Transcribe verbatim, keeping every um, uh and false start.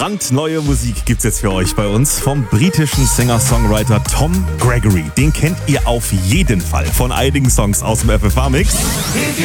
Brandneue Musik gibt's jetzt für euch bei uns vom britischen Singer-Songwriter Tom Gregory. Den kennt ihr auf jeden Fall von einigen Songs aus dem F F A-Mix. If